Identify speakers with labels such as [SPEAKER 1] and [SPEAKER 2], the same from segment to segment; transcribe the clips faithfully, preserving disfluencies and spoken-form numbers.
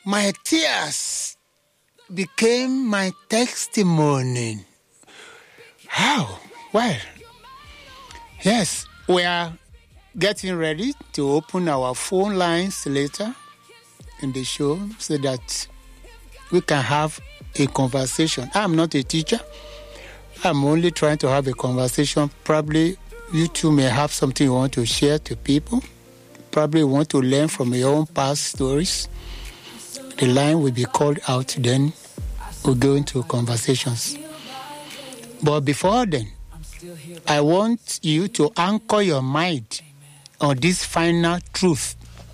[SPEAKER 1] my tears became my testimony. How? Well, yes, we are getting ready to open our phone lines later in the show so that we can have a conversation. I'm not a teacher. I'm only trying to have a conversation. Probably you two may have something you want to share to people. Probably want to learn from your own past stories. The line will be called out, then we'll go into conversations. But before then, I want you to anchor your mind on this final truth.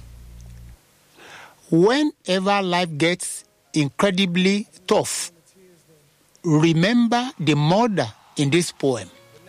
[SPEAKER 1] Whenever life gets incredibly tough, remember the mother in this poem.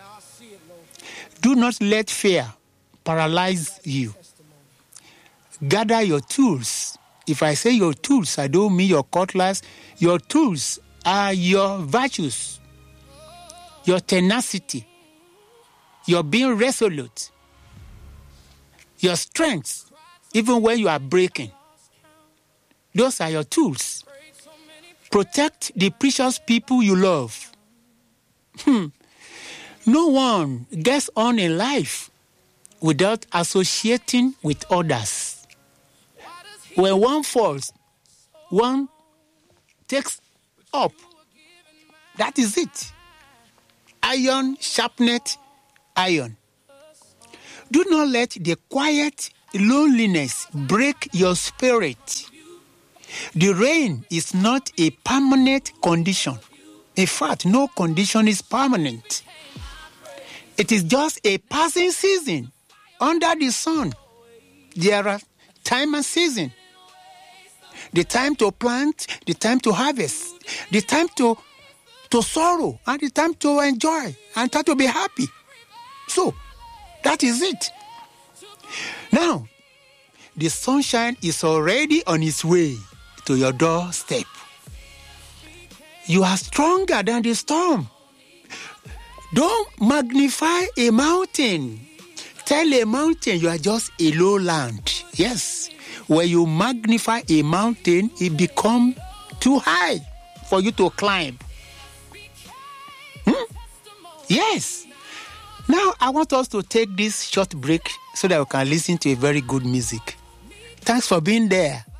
[SPEAKER 1] Do not let fear paralyze you. Gather your tools. If I say your tools, I don't mean your cutlass. Your tools are your virtues, your tenacity, your being resolute, your strength, even when you are breaking. Those are your tools. Protect the precious people you love. Hmm. No one gets on in life without associating with others. When one falls, one takes up. That is it. Iron sharpeneth iron. Do not let the quiet loneliness break your spirit. The rain is not a permanent condition. In fact, no condition is permanent. It is just a passing season under the sun. There are time and season. The time to plant, the time to harvest, the time to, to sorrow, and the time to enjoy, and time to be happy. So, that is it. Now, the sunshine is already on its way to your doorstep. You are stronger than the storm. Don't magnify a mountain. Tell a mountain you are just a lowland. Yes. When you magnify a mountain, it becomes too high for you to climb. Hmm? Yes. Now, I want us to take this short break so that we can listen to a very good music. Thanks for being there.